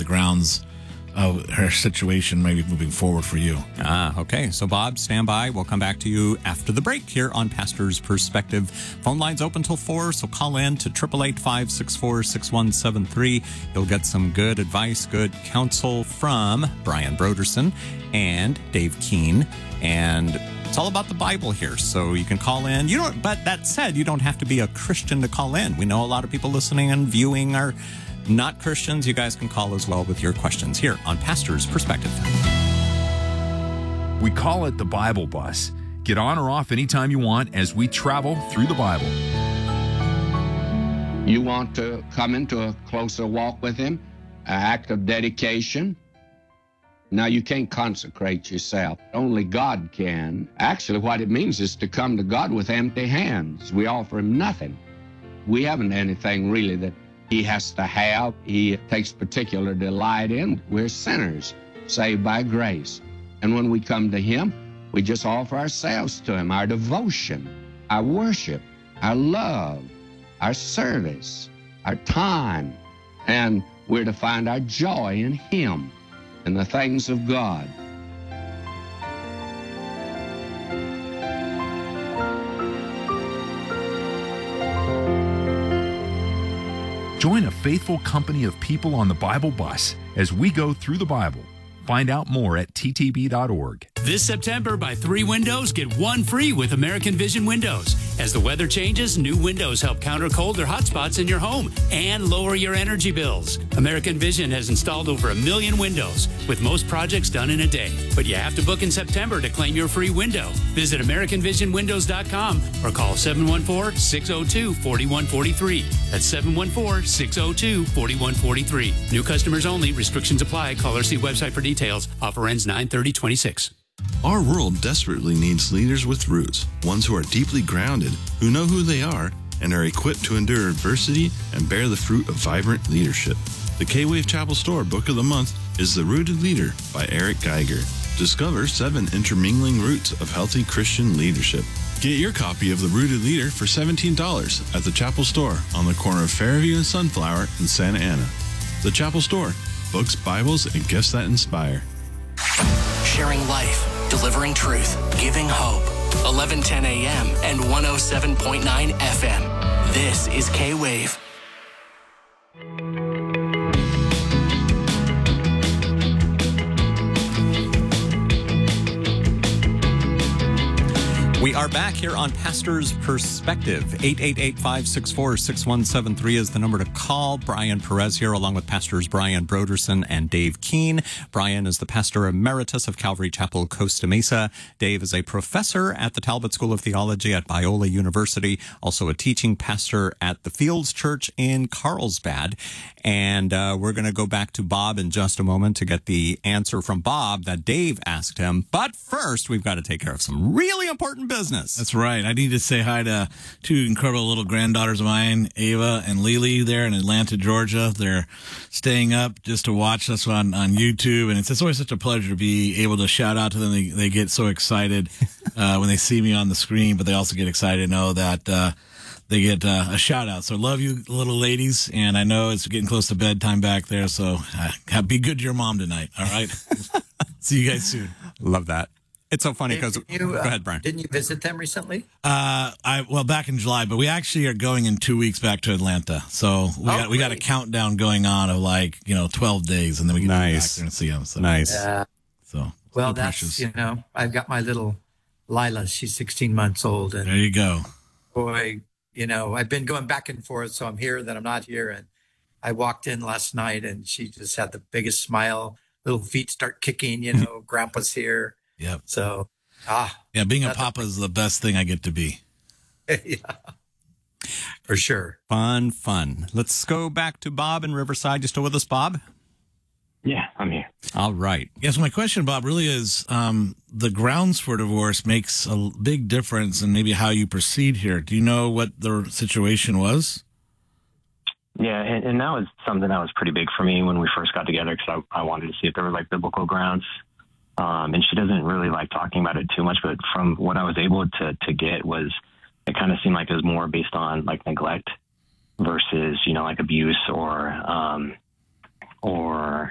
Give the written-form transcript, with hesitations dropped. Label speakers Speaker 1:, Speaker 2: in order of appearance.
Speaker 1: the grounds of her situation maybe moving forward for you.
Speaker 2: Okay. So, Bob, stand by. We'll come back to you after the break here on Pastor's Perspective. Phone lines open till 4, so call in to 888-564-6173. You'll get some good advice, good counsel from Brian Broderson and Dave Keene. And it's all about the Bible here, so you can call in. But that said, you don't have to be a Christian to call in. We know a lot of people listening and viewing are not Christians. You guys can call as well with your questions here on Pastor's Perspective.
Speaker 3: We call it the Bible Bus. Get on or off anytime you want as we travel through the Bible.
Speaker 4: You want to come into a closer walk with Him, an act of dedication. Now, you can't consecrate yourself. Only God can. Actually, what it means is to come to God with empty hands. We offer Him nothing. We haven't anything really that He has to have. He takes particular delight in. We're sinners, saved by grace. And when we come to Him, we just offer ourselves to Him, our devotion, our worship, our love, our service, our time. And we're to find our joy in Him and the things of God.
Speaker 3: Join a faithful company of people on the Bible Bus as we go through the Bible. Find out more at ttb.org.
Speaker 5: This September, buy 3 windows, get 1 free with American Vision Windows. As the weather changes, new windows help counter cold or hot spots in your home and lower your energy bills. American Vision has installed over 1 million windows, with most projects done in a day. But you have to book in September to claim your free window. Visit AmericanVisionWindows.com or call 714-602-4143. That's 714-602-4143. New customers only. Restrictions apply. Call or see website for details. Offer ends 9/30/26.
Speaker 6: Our world desperately needs leaders with roots, ones who are deeply grounded, who know who they are, and are equipped to endure adversity and bear the fruit of vibrant leadership. The K-Wave Chapel Store Book of the Month is The Rooted Leader by Eric Geiger. Discover 7 intermingling roots of healthy Christian leadership. Get your copy of The Rooted Leader for $17 at the Chapel Store on the corner of Fairview and Sunflower in Santa Ana. The Chapel Store. Books, Bibles, and gifts that inspire.
Speaker 7: Sharing life, delivering truth, giving hope. 1110 a.m. and 107.9 FM. This is K-Wave.
Speaker 2: We are back here on Pastor's Perspective. 888-564-6173 is the number to call. Brian Perez here, along with Pastors Brian Broderson and Dave Keene. Brian is the pastor emeritus of Calvary Chapel, Costa Mesa. Dave is a professor at the Talbot School of Theology at Biola University, also a teaching pastor at the Fields Church in Carlsbad. And we're going to go back to Bob in just a moment to get the answer from Bob that Dave asked him. But first, we've got to take care of some really important business.
Speaker 1: That's right. I need to say hi to 2 incredible little granddaughters of mine, Ava and Lily, there in Atlanta, Georgia. They're staying up just to watch us on YouTube, and it's always such a pleasure to be able to shout out to them. They get so excited when they see me on the screen, but they also get excited to know that they get a shout out. So love you, little ladies, and I know it's getting close to bedtime back there, so be good to your mom tonight, all right? See you guys soon.
Speaker 2: Love that. It's so funny because go ahead, Brian.
Speaker 8: Didn't you visit them recently?
Speaker 1: Back in July, but we actually are going in 2 weeks back to Atlanta. So we got a countdown going on of 12 days, and then we can go back there and see them. So.
Speaker 2: Nice.
Speaker 1: So
Speaker 8: that's I've got my little Lila. She's 16 months old, and
Speaker 1: there you go.
Speaker 8: Boy, I've been going back and forth, so I'm here, then I'm not here, and I walked in last night, and she just had the biggest smile. Little feet start kicking. Grandpa's here.
Speaker 1: Yep.
Speaker 8: So,
Speaker 1: being a papa is the best thing I get to be.
Speaker 8: Yeah, for sure.
Speaker 2: Fun. Let's go back to Bob in Riverside. You still with us, Bob?
Speaker 9: Yeah, I'm here.
Speaker 2: All right.
Speaker 1: Yes, my question, Bob, really is the grounds for divorce makes a big difference in maybe how you proceed here. Do you know what the situation was?
Speaker 9: Yeah, and that was something that was pretty big for me when we first got together because I wanted to see if there were biblical grounds. And she doesn't really like talking about it too much, but from what I was able to get was it kind of seemed like it was more based on neglect versus, abuse or